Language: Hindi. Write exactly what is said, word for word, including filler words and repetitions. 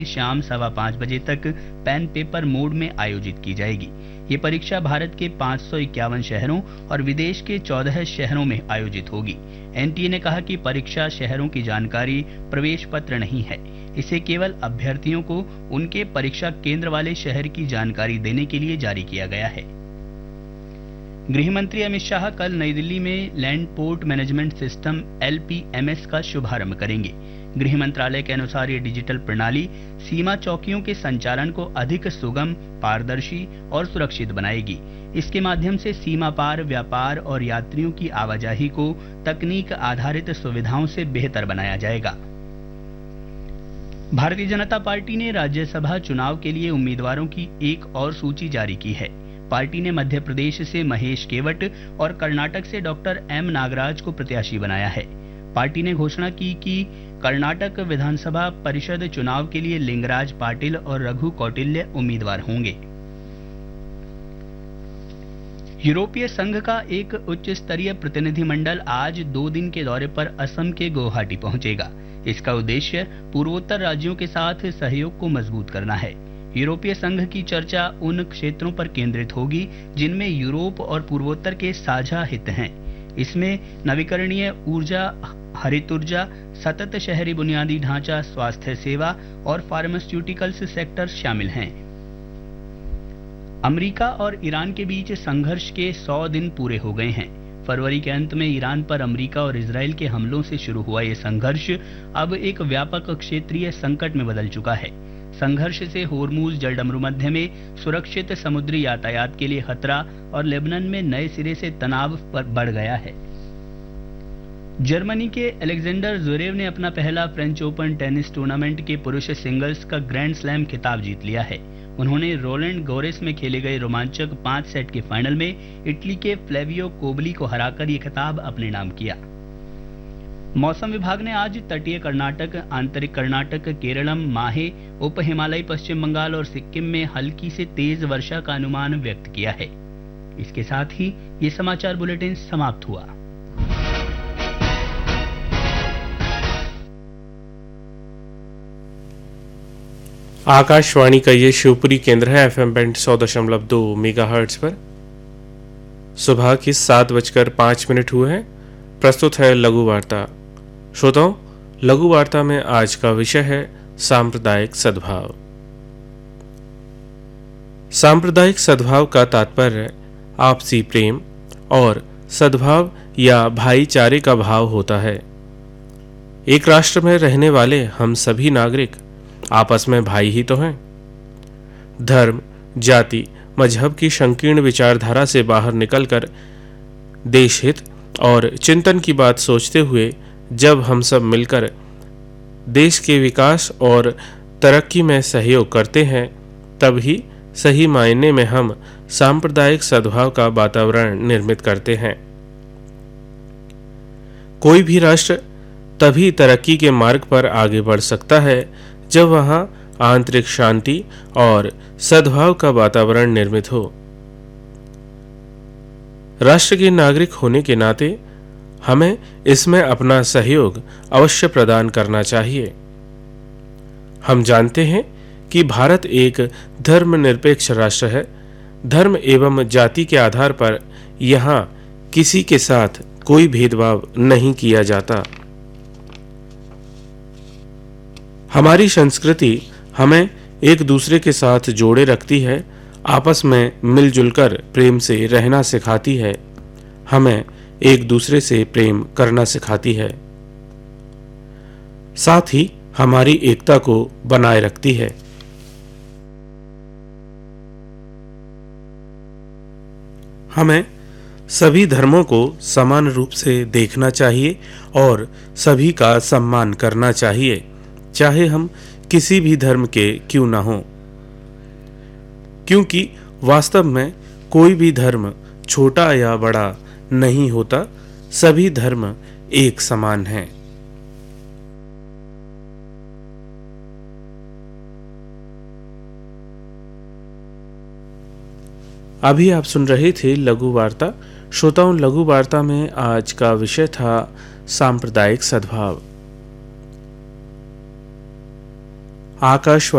शाम सवा पाँच बजे तक पेन पेपर मोड में आयोजित की जाएगी। ये परीक्षा भारत के पाँच सौ इक्यावन शहरों और विदेश के चौदह शहरों में आयोजित होगी। एनटीए ने कहा कि परीक्षा शहरों की जानकारी प्रवेश पत्र नहीं है, इसे केवल अभ्यर्थियों को उनके परीक्षा केंद्र वाले शहर की जानकारी देने के लिए जारी किया गया है। गृह मंत्री अमित शाह कल नई दिल्ली में land port management system L P M S का शुभारंभ करेंगे। गृह मंत्रालय के अनुसार ये डिजिटल प्रणाली सीमा चौकियों के संचालन को अधिक सुगम, पारदर्शी और सुरक्षित बनाएगी। इसके माध्यम से सीमा पार व्यापार और यात्रियों की आवाजाही को तकनीक आधारित सुविधाओं से बेहतर बनाया जाएगा। भारतीय जनता पार्टी ने राज्यसभा चुनाव के लिए उम्मीदवारों की एक और सूची जारी की है। पार्टी ने मध्य प्रदेश से महेश केवट और कर्नाटक से डॉक्टर एम नागराज को प्रत्याशी बनाया है। पार्टी ने घोषणा की कि कर्नाटक विधानसभा परिषद चुनाव के लिए लिंगराज पाटिल और रघु कौटिल्य उम्मीदवार होंगे। यूरोपीय संघ का एक उच्च स्तरीय प्रतिनिधिमंडल आज दो दिन के दौरे पर असम के गुवाहाटी पहुंचेगा। इसका उद्देश्य पूर्वोत्तर राज्यों के साथ सहयोग को मजबूत करना है। यूरोपीय संघ की चर्चा उन क्षेत्रों पर केंद्रित होगी जिनमें यूरोप और पूर्वोत्तर के साझा हित हैं। इसमें नवीकरणीय ऊर्जा, हरित ऊर्जा, सतत शहरी बुनियादी ढांचा, स्वास्थ्य सेवा और फार्मास्यूटिकल्स सेक्टर शामिल हैं। अमेरिका और ईरान के बीच संघर्ष के सौ दिन पूरे हो गए हैं। फरवरी के अंत में ईरान पर अमेरिका और इजरायल के हमलों से शुरू हुआ ये संघर्ष अब एक व्यापक क्षेत्रीय संकट में बदल चुका है। संघर्ष से होर्मुज जलडमरूमध्य में सुरक्षित समुद्री यातायात के लिए खतरा और लेबनान में नए सिरे से तनाव बढ़ गया है। जर्मनी के अलेक्जेंडर ज़्वेरेव ने अपना पहला फ्रेंच ओपन टेनिस टूर्नामेंट के पुरुष सिंगल्स का ग्रैंड स्लैम खिताब जीत लिया है। उन्होंने रोलैंड गोरेस में खेले गए रोमांचक पांच सेट के फाइनल में इटली के फ्लेवियो कोबली को हराकर ये खिताब अपने नाम किया। मौसम विभाग ने आज तटीय कर्नाटक, आंतरिक कर्नाटक, केरलम, माहे, उप हिमालयी पश्चिम बंगाल और सिक्किम में हल्की से तेज वर्षा का अनुमान व्यक्त किया है। इसके साथ ही ये समाचार बुलेटिन समाप्त हुआ। आकाशवाणी का ये शिवपुरी केंद्र है। एफएम बैंड सौ दशमलव दो मेगाहर्ट्ज पर सुबह की सात बजकर पाँच मिनट हुए हैं। प्रस्तुत है लघु वार्ता। श्रोताओं, लघु वार्ता में आज का विषय है सांप्रदायिक सद्भाव। सांप्रदायिक सद्भाव का तात्पर्य आपसी प्रेम और सद्भाव या भाईचारे का भाव होता है। एक राष्ट्र में रहने वाले हम सभी नागरिक आपस में भाई ही तो हैं। धर्म, जाति, मजहब की संकीर्ण विचारधारा से बाहर निकलकर देश हित और चिंतन की बात सोचते हुए जब हम सब मिलकर देश के विकास और तरक्की में सहयोग करते हैं, तब ही सही मायने में हम सांप्रदायिक सद्भाव का वातावरण निर्मित करते हैं। कोई भी राष्ट्र तभी तरक्की के मार्ग पर आगे बढ़ सकता है जब वहां आंतरिक शांति और सद्भाव का वातावरण निर्मित हो। राष्ट्र के नागरिक होने के नाते हमें इसमें अपना सहयोग अवश्य प्रदान करना चाहिए। हम जानते हैं कि भारत एक धर्मनिरपेक्ष राष्ट्र है। धर्म एवं जाति के आधार पर यहाँ किसी के साथ कोई भेदभाव नहीं किया जाता। हमारी संस्कृति हमें एक दूसरे के साथ जोड़े रखती है, आपस में मिलजुल कर प्रेम से रहना सिखाती है, हमें एक दूसरे से प्रेम करना सिखाती है, साथ ही हमारी एकता को बनाए रखती है। हमें सभी धर्मों को समान रूप से देखना चाहिए और सभी का सम्मान करना चाहिए, चाहे हम किसी भी धर्म के क्यों ना हों, क्योंकि वास्तव में कोई भी धर्म छोटा या बड़ा नहीं होता, सभी धर्म एक समान हैं। अभी आप सुन रहे थे लघु वार्ता। श्रोताओं, लघु वार्ता में आज का विषय था सांप्रदायिक सद्भाव। आकाशवाणी